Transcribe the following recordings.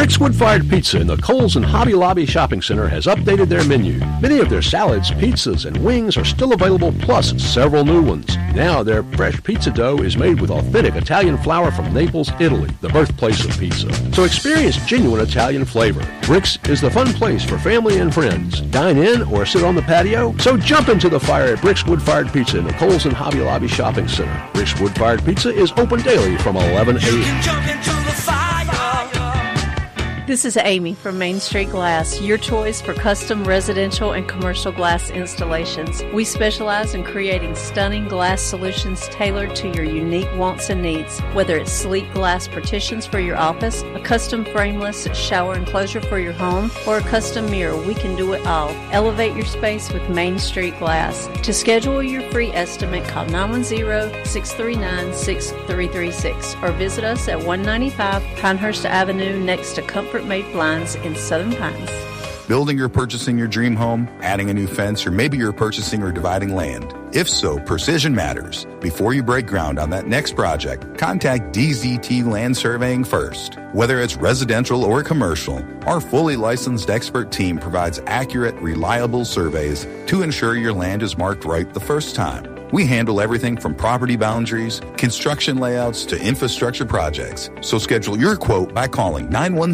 Rick's Wood-Fired Pizza in the Kohl's and Hobby Lobby Shopping Center has updated their menu. Many of their salads, pizzas, and wings are still available, plus several new ones. Now their fresh pizza dough is made with authentic Italian flour from Naples, Italy, the birthplace of pizza. So experience genuine Italian flavor. Rick's is the fun place for family and friends. Dine in or sit on the patio? So jump into the fire at Rick's Wood-Fired Pizza in the Kohl's and Hobby Lobby Shopping Center. Rick's Wood-Fired Pizza is open daily from 11 a.m. This is Amy from Main Street Glass, your choice for custom residential and commercial glass installations. We specialize in creating stunning glass solutions tailored to your unique wants and needs. Whether it's sleek glass partitions for your office, a custom frameless shower enclosure for your home, or a custom mirror, we can do it all. Elevate your space with Main Street Glass. To schedule your free estimate, call 910-639-6336 or visit us at 195 Pinehurst Avenue next to Comfort Made Blinds in Southern Pines. Building or purchasing your dream home, adding a new fence, or maybe you're purchasing or dividing land. If so, precision matters. Before you break ground on that next project, contact DZT Land Surveying first. Whether it's residential or commercial, our fully licensed expert team provides accurate, reliable surveys to ensure your land is marked right the first time. We handle everything from property boundaries, construction layouts, to infrastructure projects. So schedule your quote by calling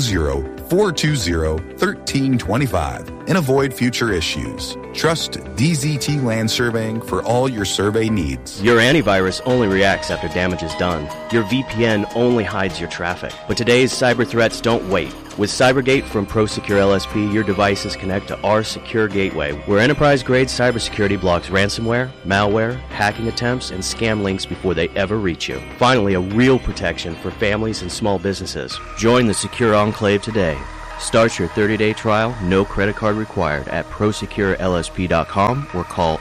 910-420-1325 and avoid future issues. Trust DZT Land Surveying for all your survey needs. Your antivirus only reacts after damage is done. Your VPN only hides your traffic. But today's cyber threats don't wait. With CyberGate from ProSecure LSP, your devices connect to our secure gateway, where enterprise-grade cybersecurity blocks ransomware, malware, hacking attempts, and scam links before they ever reach you. Finally, a real protection for families and small businesses. Join the Secure Enclave today. Start your 30-day trial, no credit card required, at ProSecureLSP.com or call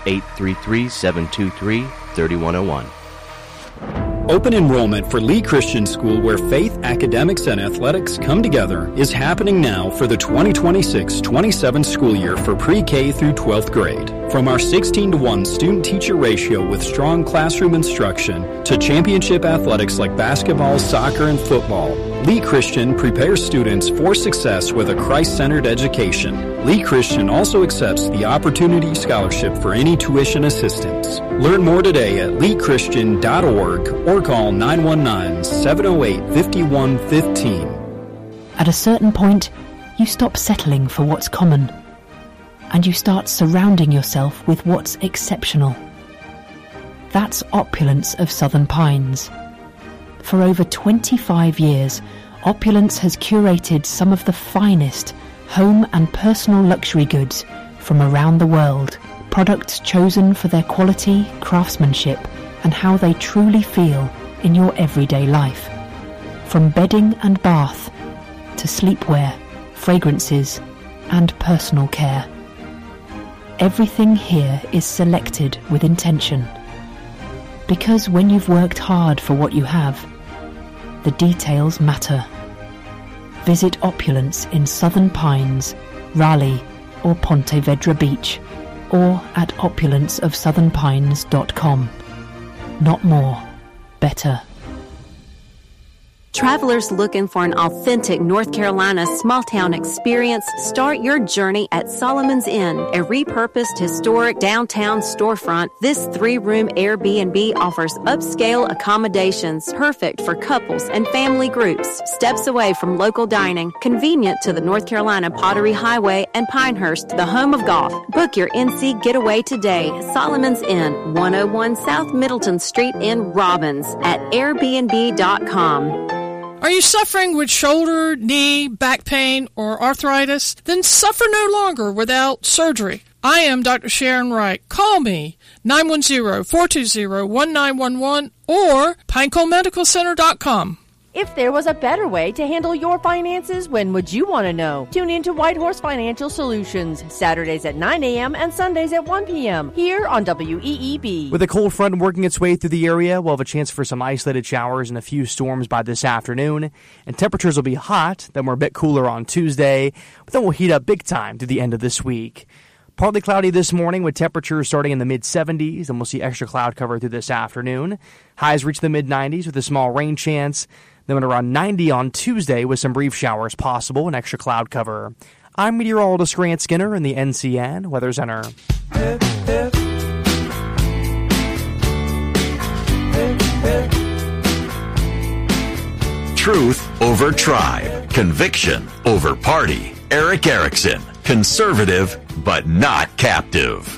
833-723-3101. Open enrollment for Lee Christian School, where faith, academics, and athletics come together, is happening now for the 2026-27 school year for pre-K through 12th grade. From our 16-to-1 student-teacher ratio with strong classroom instruction to championship athletics like basketball, soccer, and football, Lee Christian prepares students for success with a Christ-centered education. Lee Christian also accepts the Opportunity Scholarship for any tuition assistance. Learn more today at leechristian.org or call 919-708-5115. At a certain point, you stop settling for what's common, and you start surrounding yourself with what's exceptional. That's Opulence of Southern Pines. For over 25 years, Opulence has curated some of the finest home and personal luxury goods from around the world. Products chosen for their quality, craftsmanship, and how they truly feel in your everyday life. From bedding and bath to sleepwear, fragrances, and personal care. Everything here is selected with intention. Because when you've worked hard for what you have, the details matter. Visit Opulence in Southern Pines, Raleigh, or Ponte Vedra Beach, or at opulenceofsouthernpines.com. Not more, better. Travelers looking for an authentic North Carolina small-town experience, start your journey at Solomon's Inn, a repurposed historic downtown storefront. This 3-room Airbnb offers upscale accommodations, perfect for couples and family groups. Steps away from local dining, convenient to the North Carolina Pottery Highway and Pinehurst, the home of golf. Book your NC getaway today. Solomon's Inn, 101 South Middleton Street in Robbins at airbnb.com. Are you suffering with shoulder, knee, back pain, or arthritis? Then suffer no longer without surgery. I am Dr. Sharon Wright. Call me, 910-420-1911 or PinecoleMedicalCenter.com. If there was a better way to handle your finances, when would you want to know? Tune in to White Horse Financial Solutions, Saturdays at 9 a.m. and Sundays at 1 p.m. here on WEEB. With a cold front working its way through the area, we'll have a chance for some isolated showers and a few storms by this afternoon. And temperatures will be hot, then we're a bit cooler on Tuesday, but then we'll heat up big time through the end of this week. Partly cloudy this morning with temperatures starting in the mid-70s, and we'll see extra cloud cover through this afternoon. Highs reach the mid-90s with a small rain chance. Then at around 90 on Tuesday with some brief showers possible and extra cloud cover. I'm meteorologist Grant Skinner in the NCN Weather Center. Truth over tribe. Conviction over party. Eric Erickson. Conservative, but not captive.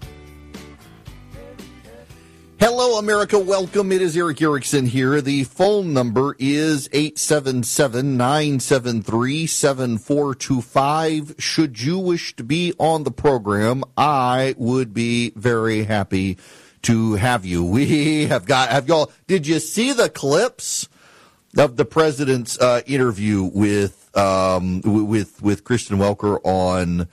Hello, America. Welcome. It is Eric Erickson here. The phone number is 877-973-7425. Should you wish to be on the program, I would be very happy to have you. We have y'all. Did you see the clips of the president's interview with Kristen Welker on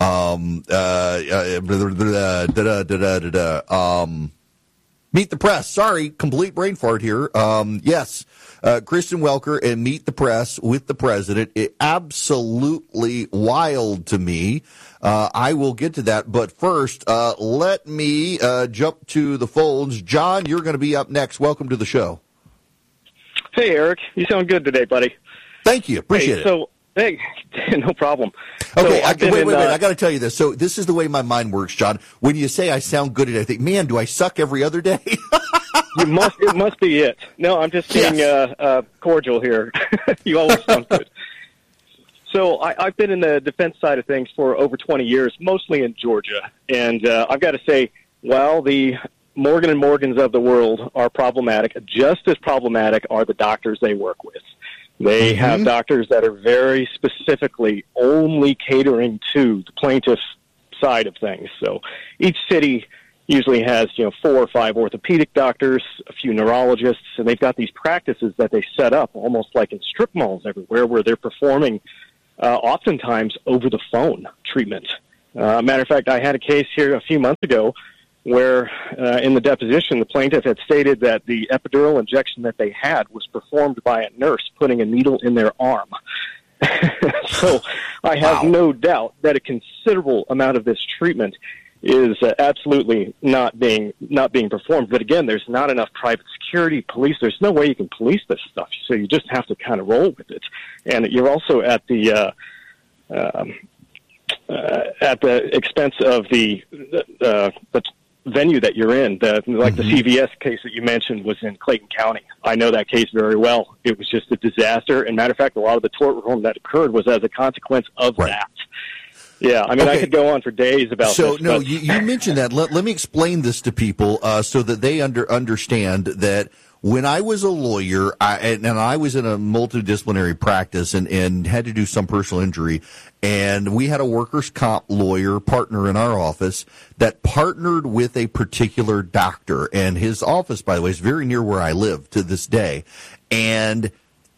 Meet the Press? Sorry, complete brain fart here. Yes, Kristen Welker and Meet the Press with the president. It absolutely wild to me. I will get to that, but first, let me jump to the phones. John, you're going to be up next. Welcome to the show. Hey, Eric. You sound good today, buddy. Thank you. Appreciate it. Hey, no problem. Okay, wait. I got to tell you this. So this is the way my mind works, John. When you say I sound good, I think, man, do I suck every other day? It must be it. No, I'm just being cordial here. You always sound good. So I've been in the defense side of things for over 20 years, mostly in Georgia. And I've got to say, while the Morgan & Morgans of the world are problematic, just as problematic are the doctors they work with. They have doctors that are very specifically only catering to the plaintiff side of things. So each city usually has, 4 or 5 orthopedic doctors, a few neurologists, and they've got these practices that they set up almost like in strip malls everywhere where they're performing oftentimes over the phone treatment. Matter of fact, I had a case here a few months ago where in the deposition, the plaintiff had stated that the epidural injection that they had was performed by a nurse putting a needle in their arm. So I have no doubt that a considerable amount of this treatment is absolutely not being performed. But again, there's not enough private security, police. There's no way you can police this stuff. So you just have to kind of roll with it. And you're also at the expense of the venue that you're in. The CVS case that you mentioned was in Clayton County. I know that case very well. It was just a disaster. And matter of fact, a lot of the tort reform that occurred was as a consequence of that. Yeah, I mean, I could go on for days about this. So, you mentioned that. Let me explain this to people so that they understand that when I was a lawyer, and I was in a multidisciplinary practice and had to do some personal injury, and we had a workers' comp lawyer partner in our office that partnered with a particular doctor. And his office, by the way, is very near where I live to this day. And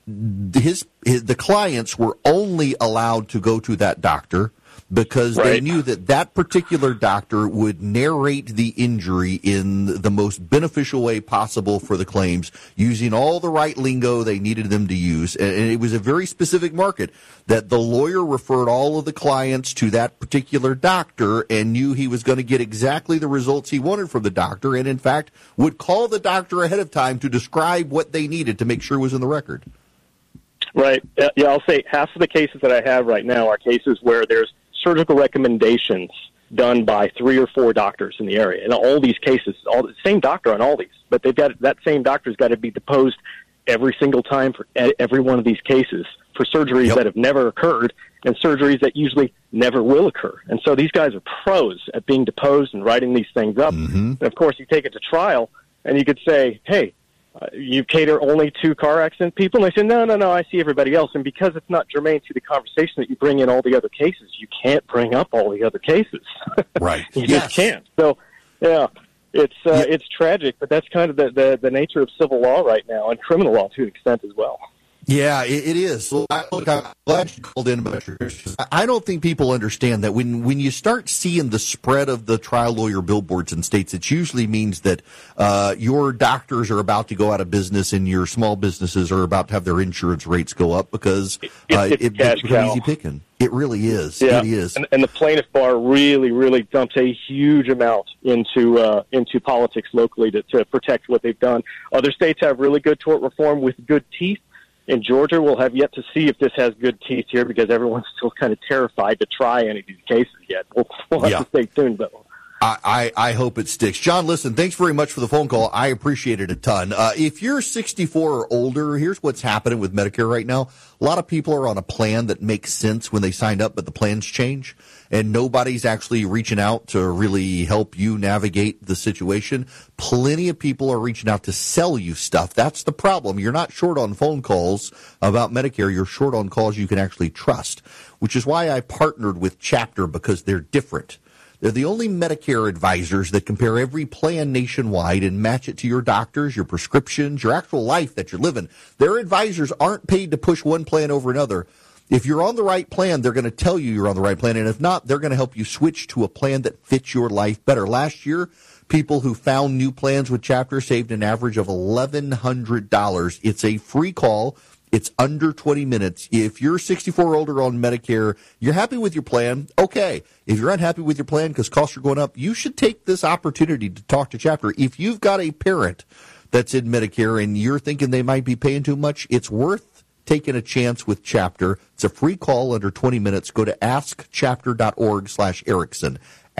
the clients were only allowed to go to that doctor because they knew that particular doctor would narrate the injury in the most beneficial way possible for the claims, using all the right lingo they needed them to use. And it was a very specific market that the lawyer referred all of the clients to that particular doctor and knew he was going to get exactly the results he wanted from the doctor, and in fact would call the doctor ahead of time to describe what they needed to make sure it was in the record. Right. Yeah, I'll say half of the cases that I have right now are cases where there's surgical recommendations done by 3 or 4 doctors in the area. In all these cases, all the same doctor on all these, but they've got that same doctor's got to be deposed every single time for every one of these cases for surgeries that have never occurred and surgeries that usually never will occur. And so these guys are pros at being deposed and writing these things up. And of course, you take it to trial and you could say, hey, you cater only to car accident people? And they say, no, I see everybody else. And because it's not germane to the conversation that you bring in all the other cases, you can't bring up all the other cases. Right. You just can't. So, yeah, it's tragic, but that's kind of the nature of civil law right now, and criminal law to an extent as well. Yeah, it is. Look, I'm glad you called in about your issues. I don't think people understand that when you start seeing the spread of the trial lawyer billboards in states, it usually means that your doctors are about to go out of business and your small businesses are about to have their insurance rates go up because it's easy picking. It really is. Yeah. It is. And the plaintiff bar really dumps a huge amount into politics locally to protect what they've done. Other states have really good tort reform with good teeth. in Georgia. We'll have yet to see if this has good teeth here because everyone's still kind of terrified to try any of these cases yet. We'll have to stay tuned, though. I hope it sticks. John, listen, thanks very much for the phone call. I appreciate it a ton. If you're 64 or older, here's what's happening with Medicare right now. A lot of people are on a plan that makes sense when they signed up, but the plans change, and nobody's actually reaching out to really help you navigate the situation. Plenty of people are reaching out to sell you stuff. That's the problem. You're not short on phone calls about Medicare. You're short on calls you can actually trust, which is why I partnered with Chapter, because they're different. They're the only Medicare advisors that compare every plan nationwide and match it to your doctors, your prescriptions, your actual life that you're living. Their advisors aren't paid to push one plan over another. If you're on the right plan, they're going to tell you you're on the right plan. And if not, they're going to help you switch to a plan that fits your life better. Last year, people who found new plans with Chapter saved an average of $1,100. It's a free call. It's under 20 minutes. If you're 64 or older on Medicare, you're happy with your plan, okay. If you're unhappy with your plan because costs are going up, you should take this opportunity to talk to Chapter. If you've got a parent that's in Medicare and you're thinking they might be paying too much, it's worth taking a chance with Chapter. It's a free call under 20 minutes. Go to askchapter.org/Erickson.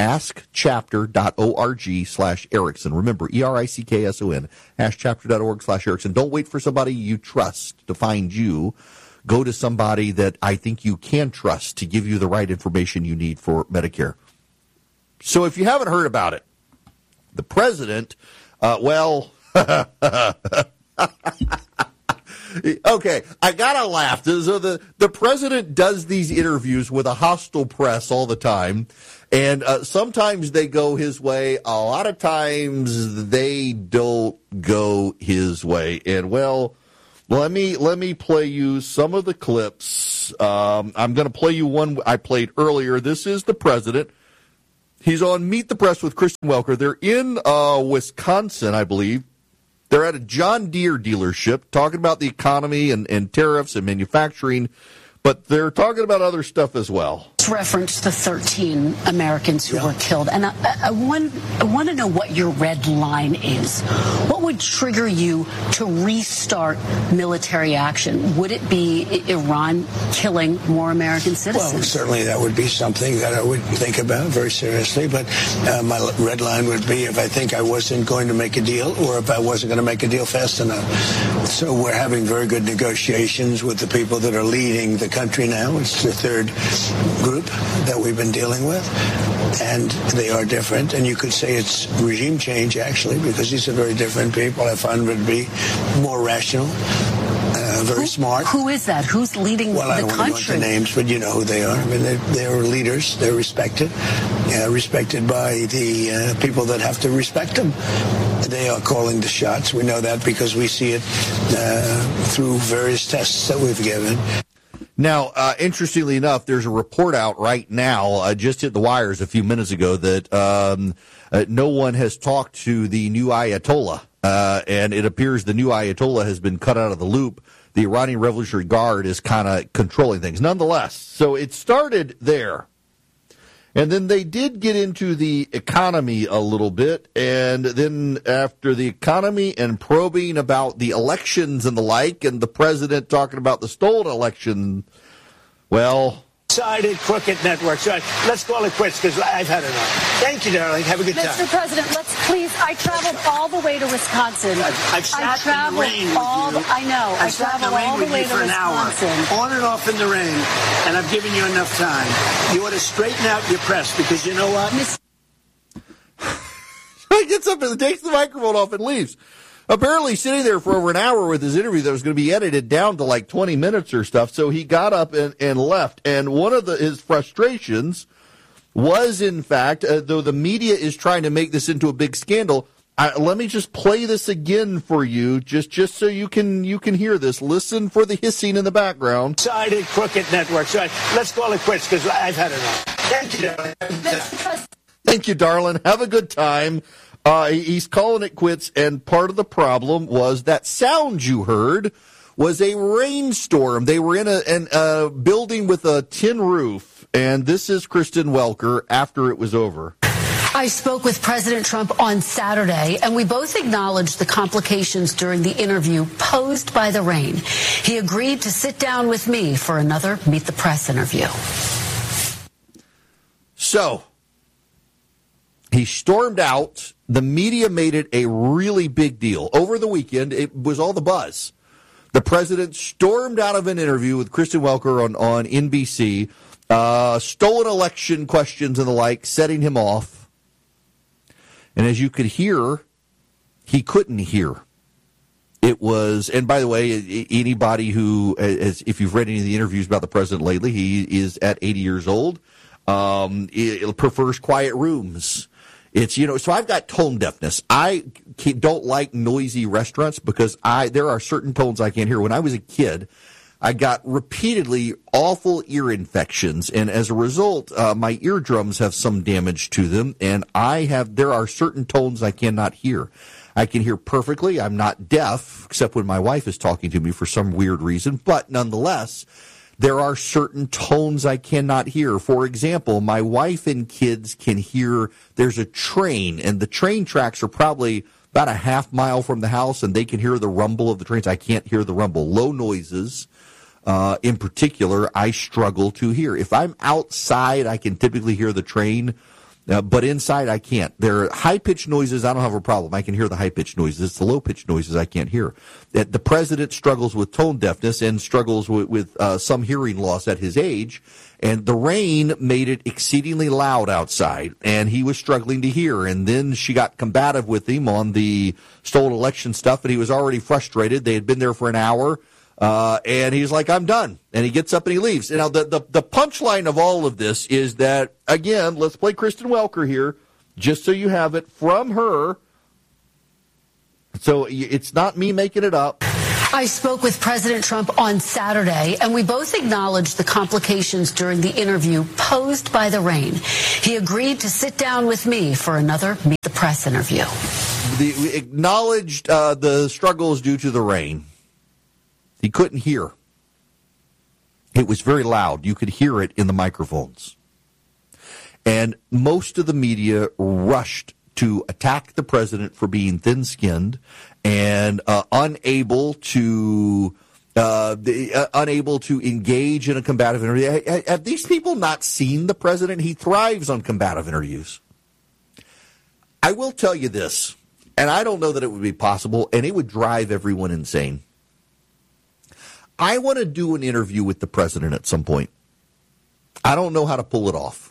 askchapter.org/Erickson. Remember, ERICKSON, askchapter.org/Erickson. Don't wait for somebody you trust to find you. Go to somebody that I think you can trust to give you the right information you need for Medicare. So if you haven't heard about it, the president, okay, I gotta laugh. So the president does these interviews with a hostile press all the time, and sometimes they go his way. A lot of times they don't go his way. And let me play you some of the clips. I'm going to play you one I played earlier. This is the president. He's on Meet the Press with Kristen Welker. They're in Wisconsin, I believe. They're at a John Deere dealership talking about the economy and tariffs and manufacturing, but they're talking about other stuff as well. Referenced the 13 Americans who were killed, and I want to know what your red line is. What would trigger you to restart military action? Would it be Iran killing more American citizens? Well, certainly that would be something that I would think about very seriously, but my red line would be if I think I wasn't going to make a deal or if I wasn't going to make a deal fast enough. So we're having very good negotiations with the people that are leading the country now. It's the third group that we've been dealing with, and they are different, and you could say it's regime change actually, because these are very different people. I find them to be more rational, very smart. Who is that? Who's leading the country? Well, I don't want to go into names, but you know who they are. I mean, they're leaders. They're respected, respected by the people that have to respect them. They are calling the shots. We know that because we see it through various tests that we've given. Now, interestingly enough, there's a report out right now, just hit the wires a few minutes ago, that no one has talked to the new Ayatollah, and it appears the new Ayatollah has been cut out of the loop. The Iranian Revolutionary Guard is kind of controlling things. Nonetheless, so it started there. And then they did get into the economy a little bit, and then after the economy and probing about the elections and the like, and the president talking about the stolen election, well... Sided crooked network. So let's call it quits because I've had enough. Thank you, darling. Have a good time. Mr. President, let's please. I traveled all the way to Wisconsin. I've sat in the rain with you. I know. I traveled all the way to Wisconsin. On and off in the rain, and I've given you enough time. You ought to straighten out your press because you know what? He gets up and takes the microphone off and leaves. Apparently sitting there for over an hour with his interview that was going to be edited down to like 20 minutes or stuff. So he got up and left. And one of his frustrations was, in fact, though the media is trying to make this into a big scandal, let me just play this again for you, just so you can hear this. Listen for the hissing in the background. Sided crooked network. So let's call it quits because I've had enough. Thank you, darling. Thank you, darling. Have a good time. He's calling it quits, and part of the problem was that sound you heard was a rainstorm. They were in a building with a tin roof, and this is Kristen Welker after it was over. I spoke with President Trump on Saturday, and we both acknowledged the complications during the interview posed by the rain. He agreed to sit down with me for another Meet the Press interview. So, he stormed out. The media made it a really big deal. Over the weekend, it was all the buzz. The president stormed out of an interview with Kristen Welker on NBC, stolen election questions and the like, setting him off. And as you could hear, he couldn't hear. It was, and by the way, anybody who, if you've read any of the interviews about the president lately, he is at 80 years old, prefers quiet rooms. It's, so I've got tone deafness. I don't like noisy restaurants because there are certain tones I can't hear. When I was a kid, I got repeatedly awful ear infections, and as a result, my eardrums have some damage to them, and there are certain tones I cannot hear. I can hear perfectly. I'm not deaf, except when my wife is talking to me for some weird reason, but nonetheless, there are certain tones I cannot hear. For example, my wife and kids can hear there's a train, and the train tracks are probably about a half mile from the house, and they can hear the rumble of the trains. I can't hear the rumble. Low noises, in particular, I struggle to hear. If I'm outside, I can typically hear the train, but inside I can't. There are high-pitched noises, I don't have a problem. I can hear the high-pitched noises. It's the low-pitched noises I can't hear. The president struggles with tone deafness and struggles with some hearing loss at his age, and the rain made it exceedingly loud outside, and he was struggling to hear. And then she got combative with him on the stolen election stuff, and he was already frustrated. They had been there for an hour. And he's like, I'm done. And he gets up and he leaves. And now the punchline of all of this is that, again, let's play Kristen Welker here, just so you have it from her. So it's not me making it up. I spoke with President Trump on Saturday, and we both acknowledged the complications during the interview posed by the rain. He agreed to sit down with me for another Meet the Press interview. We acknowledged the struggles due to the rain. He couldn't hear. It was very loud. You could hear it in the microphones. And most of the media rushed to attack the president for being thin-skinned and unable to engage in a combative interview. Have these people not seen the president? He thrives on combative interviews. I will tell you this, and I don't know that it would be possible, and it would drive everyone insane. I want to do an interview with the president at some point. I don't know how to pull it off.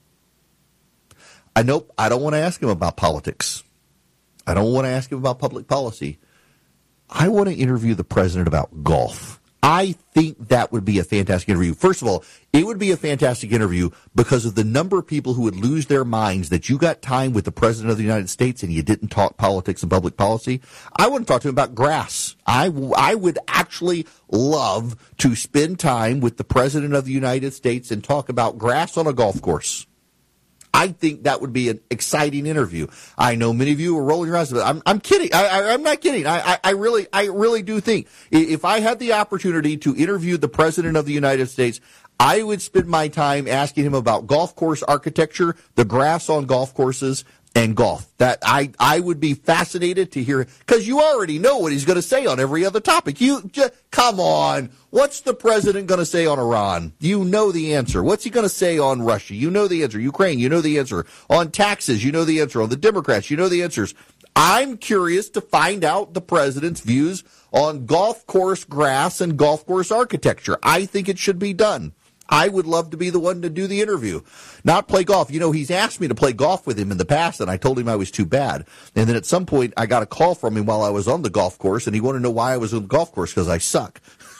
I don't want to ask him about politics. I don't want to ask him about public policy. I want to interview the president about golf. I think that would be a fantastic interview. First of all, it would be a fantastic interview because of the number of people who would lose their minds that you got time with the president of the United States and you didn't talk politics and public policy. I wouldn't talk to him about grass. I would actually love to spend time with the president of the United States and talk about grass on a golf course. I think that would be an exciting interview. I know many of you are rolling your eyes, but I'm kidding. I'm not kidding. I really do think if I had the opportunity to interview the president of the United States, I would spend my time asking him about golf course architecture, the grass on golf courses, and golf. That I would be fascinated to hear, because you already know what he's going to say on every other topic. Come on. What's the president going to say on Iran? You know the answer. What's he going to say on Russia? You know the answer. Ukraine, you know the answer. On taxes, you know the answer. On the Democrats, you know the answers. I'm curious to find out the president's views on golf course grass and golf course architecture. I think it should be done. I would love to be the one to do the interview, not play golf. You know, he's asked me to play golf with him in the past, and I told him I was too bad. And then at some point, I got a call from him while I was on the golf course, and he wanted to know why I was on the golf course, because I suck.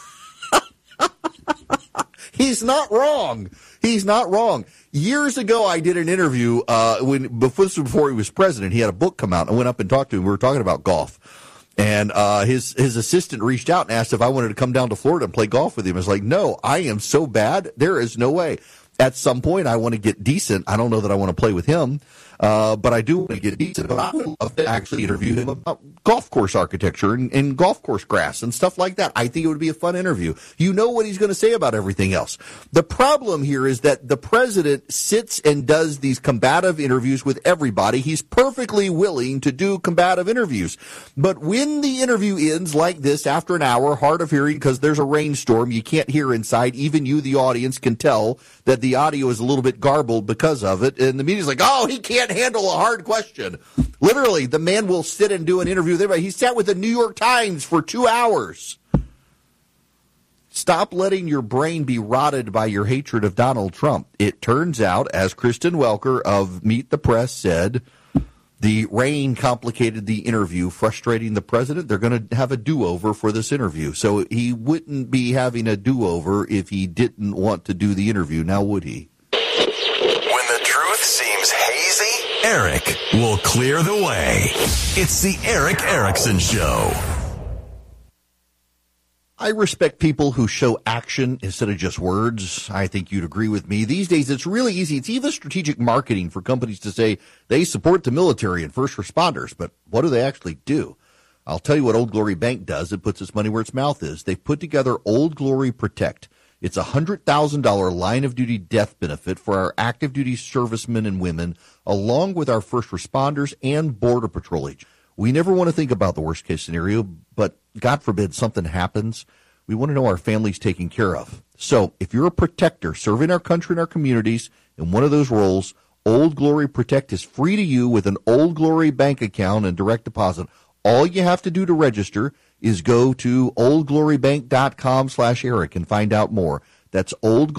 He's not wrong. He's not wrong. Years ago, I did an interview before he was president. He had a book come out. I went up and talked to him. We were talking about golf. And his assistant reached out and asked if I wanted to come down to Florida and play golf with him. I was like, no, I am so bad. There is no way. At some point, I want to get decent. I don't know that I want to play with him, but I do want to get decent. But I would love to actually interview him about golf course architecture and golf course grass and stuff like that. I think it would be a fun interview. You know what he's going to say about everything else. The problem here is that the president sits and does these combative interviews with everybody. He's perfectly willing to do combative interviews. But when the interview ends like this after an hour, hard of hearing because there's a rainstorm, you can't hear inside. Even you, the audience, can tell that the audio is a little bit garbled because of it. And the media's like, oh, he can't handle a hard question. Literally, the man will sit and do an interview with everybody. He sat with the New York Times for 2 hours. Stop letting your brain be rotted by your hatred of Donald Trump. It turns out, as Kristen Welker of Meet the Press said, the rain complicated the interview, frustrating the president. They're going to have a do-over for this interview. So he wouldn't be having a do-over if he didn't want to do the interview, now would he? When the truth seems hazy, Eric will clear the way. It's the Eric Erickson Show. I respect people who show action instead of just words. I think you'd agree with me. These days, it's really easy. It's even strategic marketing for companies to say they support the military and first responders, but what do they actually do? I'll tell you what Old Glory Bank does. It puts its money where its mouth is. They've put together Old Glory Protect. It's a $100,000 line-of-duty death benefit for our active-duty servicemen and women, along with our first responders and Border Patrol agents. We never want to think about the worst-case scenario, but God forbid something happens. We want to know our family's taken care of. So if you're a protector serving our country and our communities in one of those roles, Old Glory Protect is free to you with an Old Glory bank account and direct deposit. All you have to do to register is go to oldglorybank.com/Eric and find out more. That's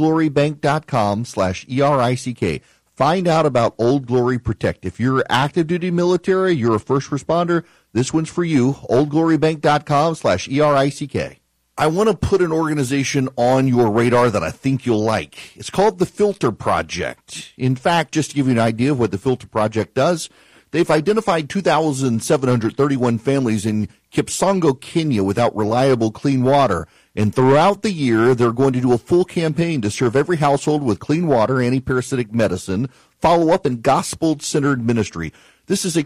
oldglorybank.com/ERICK. Find out about Old Glory Protect. If you're active duty military, you're a first responder, this one's for you. oldglorybank.com/ERICK. I want to put an organization on your radar that I think you'll like. It's called the Filter Project. In fact, just to give you an idea of what the Filter Project does, they've identified 2,731 families in Kipsongo, Kenya without reliable clean water. And throughout the year, they're going to do a full campaign to serve every household with clean water, anti-parasitic medicine, follow-up, and gospel-centered ministry. This is a